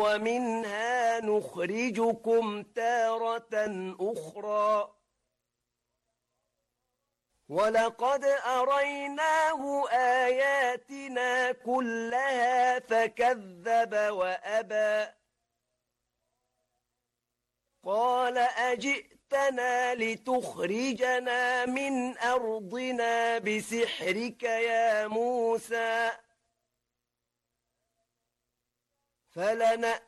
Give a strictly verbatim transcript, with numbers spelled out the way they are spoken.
ومنها نخرجكم تارة أخرى ولقد أريناه آياتنا كلها فكذب وأبى قال أجئتنا لتخرجنا من أرضنا بسحرك يا موسى فلنأتينك